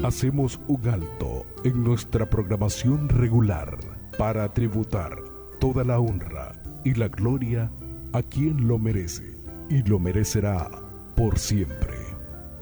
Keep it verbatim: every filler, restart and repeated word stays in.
hacemos un alto en nuestra programación regular para tributar toda la honra y la gloria a quien lo merece y lo merecerá por siempre.